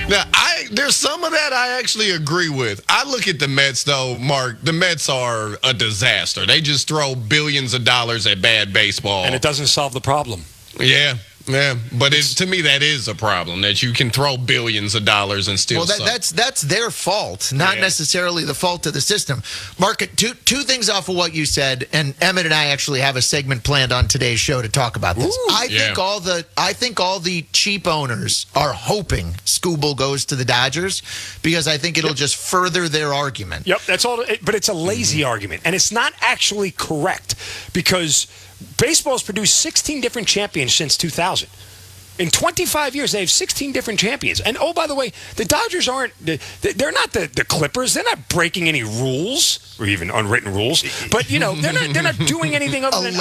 Now, there's some of that I actually agree with. I look at the Mets, though, Mark. The Mets are a disaster. They just throw billions of dollars at bad baseball. And it doesn't solve the problem. Yeah. But to me, that is a problem, that you can throw billions of dollars and still suck. That's their fault, not necessarily the fault of the system. Mark, two things off of what you said, and Emmett and I actually have a segment planned on today's show to talk about this. I think all the cheap owners are hoping Skubal goes to the Dodgers because I think it'll just further their argument. Yep, that's all. But it's a lazy argument, and it's not actually correct because baseball's produced 16 different champions since 2000. In 25 years, they have 16 different champions. And, oh, by the way, the Dodgers they're not the Clippers. They're not breaking any rules, or even unwritten rules. But, they're not doing anything other than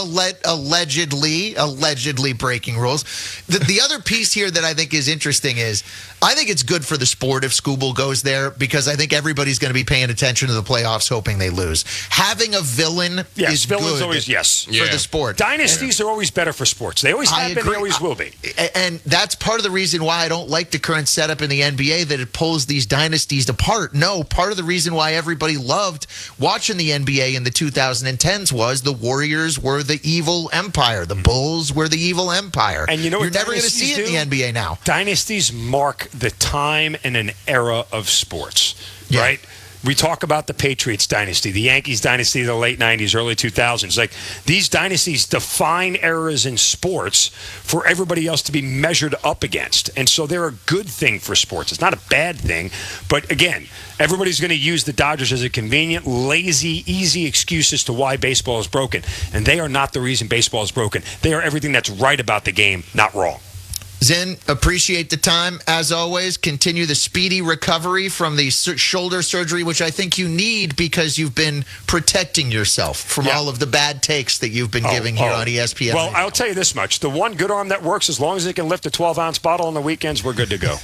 allegedly breaking rules. The other piece here that I think is interesting is I think it's good for the sport if Skubal goes there because I think everybody's going to be paying attention to the playoffs hoping they lose. Having a villain is good always, for the sport. Dynasties are always better for sports. They always have been, they always will be. And that's part of the reason why I don't like the current setup in the NBA, that it pulls these dynasties apart. No, part of the reason why everybody loved watching the NBA in the 2010s was the Warriors were the evil empire. The Bulls were the evil empire. And you know what you're never going to see it in the NBA now. Dynasties mark the time and an era of sports, right? We talk about the Patriots dynasty, the Yankees dynasty of the late 90s, early 2000s. Like, these dynasties define eras in sports for everybody else to be measured up against. And so they're a good thing for sports. It's not a bad thing. But again, everybody's going to use the Dodgers as a convenient, lazy, easy excuse as to why baseball is broken. And they are not the reason baseball is broken. They are everything that's right about the game, not wrong. Zen, appreciate the time. As always, continue the speedy recovery from the shoulder surgery, which I think you need because you've been protecting yourself from all of the bad takes that you've been giving here on ESPN. Well, I'll tell you this much. The one good arm that works, as long as it can lift a 12-ounce bottle on the weekends, we're good to go.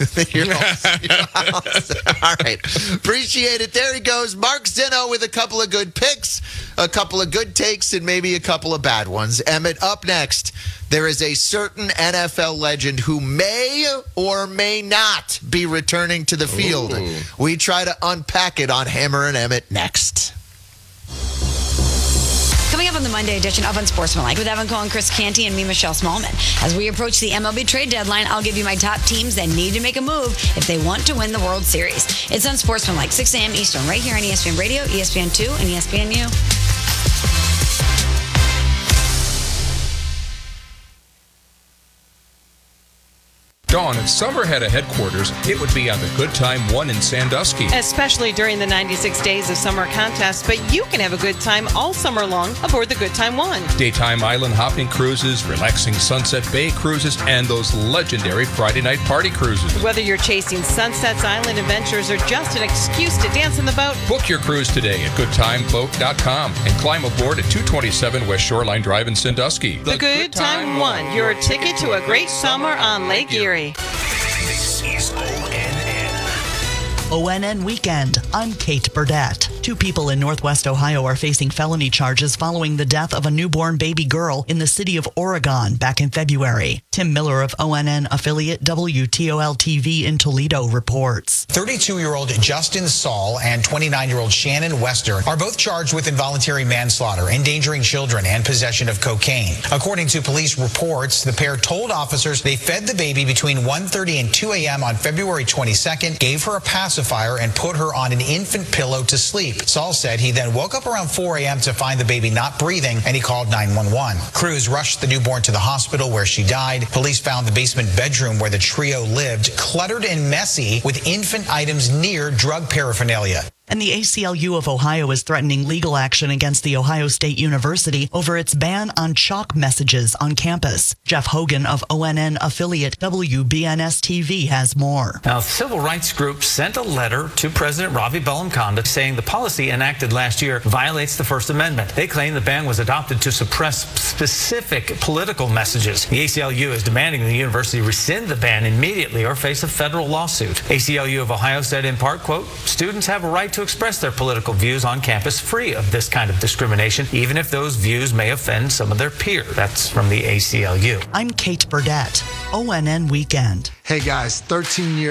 All right. Appreciate it. There he goes. Mark Zinno with a couple of good picks, a couple of good takes, and maybe a couple of bad ones. Emmett, up next. There is a certain NFL legend who may or may not be returning to the field. Ooh. We try to unpack it on Hammer and Emmett next. Coming up on the Monday edition of Unsportsmanlike with Evan Cole and Chris Canty and me, Michelle Smallman. As we approach the MLB trade deadline, I'll give you my top teams that need to make a move if they want to win the World Series. It's Unsportsmanlike, 6 a.m. Eastern, right here on ESPN Radio, ESPN2, and ESPNU. Dawn, if summer had a headquarters, it would be on the Good Time 1 in Sandusky. Especially during the 96 days of summer contest, but you can have a good time all summer long aboard the Good Time 1. Daytime island hopping cruises, relaxing Sunset Bay cruises, and those legendary Friday night party cruises. Whether you're chasing Sunset's island adventures or just an excuse to dance in the boat, book your cruise today at goodtimeboat.com and climb aboard at 227 West Shoreline Drive in Sandusky. The Good Time 1, your ticket to a great summer on Lake Erie. This is ONN. ONN Weekend. I'm Kate Burdett. 2 people in Northwest Ohio are facing felony charges following the death of a newborn baby girl in the city of Oregon back in February. Tim Miller of ONN affiliate WTOL-TV in Toledo reports. 32-year-old Justin Saul and 29-year-old Shannon Western are both charged with involuntary manslaughter, endangering children, and possession of cocaine. According to police reports, the pair told officers they fed the baby between 1:30 and 2 a.m. on February 22nd, gave her a pacifier, and put her on an infant pillow to sleep. Saul said he then woke up around 4 a.m. to find the baby not breathing, and he called 911. Crews rushed the newborn to the hospital where she died. Police found the basement bedroom where the trio lived cluttered and messy with infant items near drug paraphernalia. And the ACLU of Ohio is threatening legal action against the Ohio State University over its ban on chalk messages on campus. Jeff Hogan of ONN affiliate WBNS-TV has more. Now, civil rights groups sent a letter to President Ravi Bellamkonda saying the policy enacted last year violates the First Amendment. They claim the ban was adopted to suppress specific political messages. The ACLU is demanding the university rescind the ban immediately or face a federal lawsuit. ACLU of Ohio said in part, quote, students have a right to express their political views on campus free of this kind of discrimination, even if those views may offend some of their peers. That's from the ACLU. I'm Kate Burdett, ONN Weekend. Hey guys, 13-year